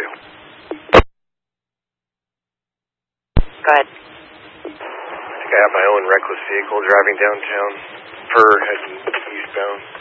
you. Go ahead. I think I have my own reckless vehicle driving downtown, heading eastbound.